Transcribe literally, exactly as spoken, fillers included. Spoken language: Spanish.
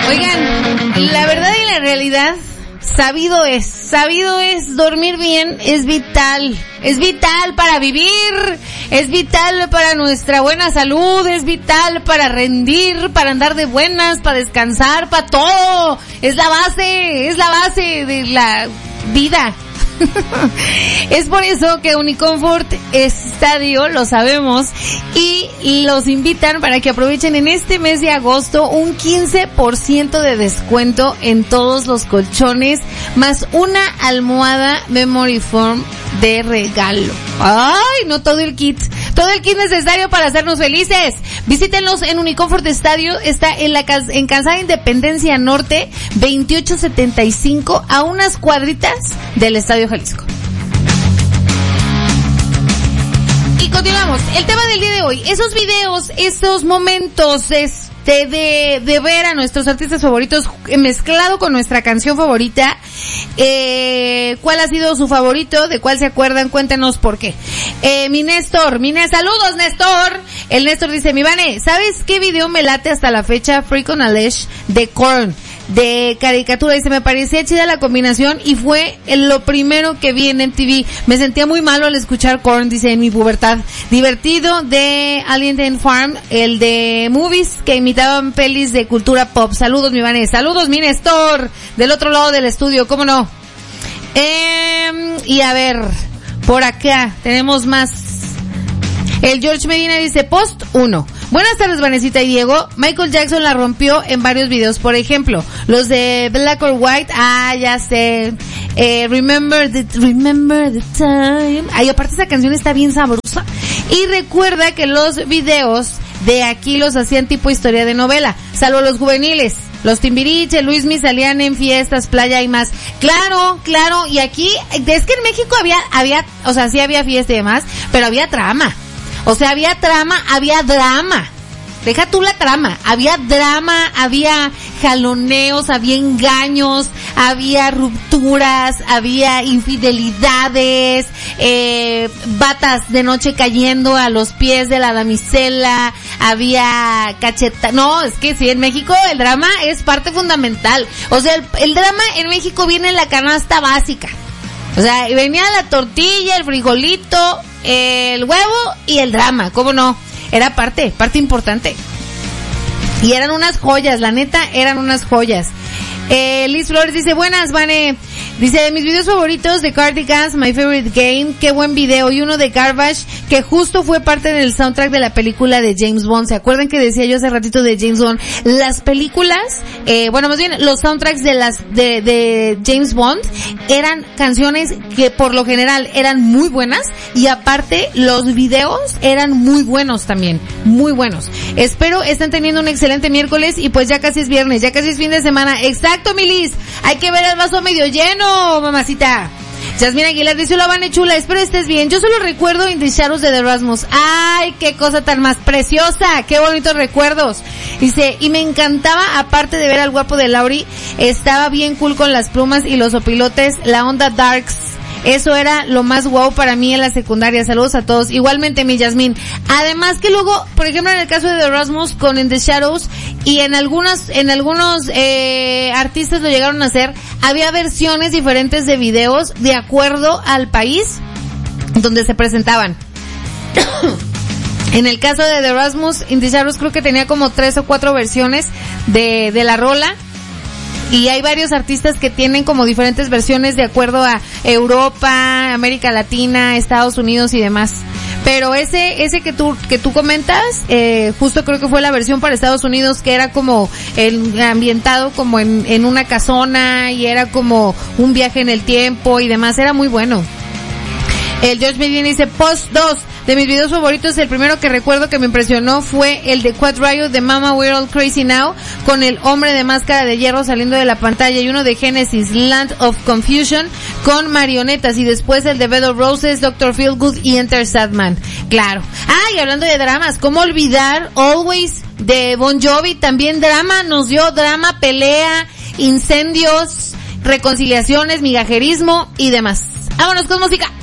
Oigan, la verdad y la realidad, sabido es, sabido es, dormir bien es vital, es vital para vivir, es vital para nuestra buena salud, es vital para rendir, para andar de buenas, para descansar, para todo, es la base, es la base de la vida. Es por eso que Unicomfort Estadio, lo sabemos, y los invitan para que aprovechen en este mes de agosto un quince por ciento de descuento en todos los colchones, más una almohada Memory Foam de regalo. Ay, no todo el kit, todo el kit necesario para hacernos felices. Visítenlos en Unicomfort Estadio, está en la en Calzada Independencia Norte, veintiocho setenta y cinco, a unas cuadritas del Estadio Jalisco. Y continuamos. El tema del día de hoy, esos videos, esos momentos, este, de, de ver a nuestros artistas favoritos mezclado con nuestra canción favorita. Eh, ¿cuál ha sido su favorito? ¿De cuál se acuerdan? Cuéntenos por qué. Eh, mi Néstor, mi Néstor, saludos Néstor. El Néstor dice, mi Vane, ¿sabes qué video me late hasta la fecha? Freak on a Leash de Korn, de caricatura. Dice, me parecía chida la combinación y fue lo primero que vi en M T V. Me sentía muy malo al escuchar Korn, dice, en mi pubertad. Divertido de Alien Farm, el de Movies que imitaban pelis de cultura pop. Saludos, mi Vane. Saludos, mi Néstor, del otro lado del estudio, ¿cómo no? Eh, y a ver, por acá tenemos más. El George Medina dice, post uno. Buenas tardes, Vanesita y Diego. Michael Jackson la rompió en varios videos, por ejemplo, los de Black or White, ah, ya sé, eh, Remember the, Remember the Time. Ay, aparte esa canción está bien sabrosa. Y recuerda que los videos de aquí los hacían tipo historia de novela, salvo los juveniles. Los Timbiriche, Luismi salían en fiestas, playa y más. Claro, claro, y aquí, es que en México había, había, o sea, sí había fiesta y demás, pero había trama. O sea, había trama, había drama. Deja tú la trama. Había drama, había jaloneos, había engaños, había rupturas, había infidelidades, eh, batas de noche cayendo a los pies de la damisela, había cacheta. No, es que sí, en México el drama es parte fundamental. O sea, el, el drama en México viene en la canasta básica. O sea, venía la tortilla, el frijolito, el huevo y el drama, ¿cómo no? Era parte, parte importante. Y eran unas joyas, la neta, eran unas joyas. Eh, Liz Flores dice, buenas, Vane. Dice, de mis videos favoritos de Cardigans, My Favorite Game, qué buen video. Y uno de Garbage, que justo fue parte del soundtrack de la película de James Bond. ¿Se acuerdan que decía yo hace ratito de James Bond? Las películas, eh, bueno, más bien, los soundtracks de las, de, de James Bond eran canciones que por lo general eran muy buenas. Y aparte, los videos eran muy buenos también. Muy buenos. Espero estén teniendo un excelente miércoles y pues ya casi es viernes, ya casi es fin de semana. Exacto, Milis. Hay que ver el vaso medio lleno, mamacita. Yasmina Aguilar dice, hola, Vane chula, espero estés bien. Yo solo recuerdo In the Shadows de The Rasmus. Ay, qué cosa tan más preciosa, qué bonitos recuerdos. Dice, y me encantaba, aparte de ver al guapo de Lauri, estaba bien cool con las plumas y los opilotes, la onda darks. Eso era lo más guau para mí en la secundaria. Saludos a todos. Igualmente, mi Yasmín. Además que luego, por ejemplo, en el caso de The Rasmus con In the Shadows y en algunos, en algunos, eh, artistas lo llegaron a hacer, había versiones diferentes de videos de acuerdo al país donde se presentaban. En el caso de The Rasmus, In the Shadows creo que tenía como tres o cuatro versiones de, de la rola. Y hay varios artistas que tienen como diferentes versiones de acuerdo a Europa, América Latina, Estados Unidos y demás. Pero ese, ese que tú, que tú comentas, eh, justo creo que fue la versión para Estados Unidos, que era como el ambientado como en, en una casona y era como un viaje en el tiempo y demás. Era muy bueno. El George Medina dice, post dos. De mis videos favoritos, el primero que recuerdo que me impresionó fue el de Quad Riot de Mama We're All Crazy Now, con el hombre de máscara de hierro saliendo de la pantalla, y uno de Genesis, Land of Confusion, con marionetas, y después el de Bed of Roses, Doctor Feelgood y Enter Sadman. Claro. Ah, y hablando de dramas, ¿cómo olvidar Always de Bon Jovi? También drama, nos dio drama, pelea, incendios, reconciliaciones, migajerismo y demás. Vámonos con música.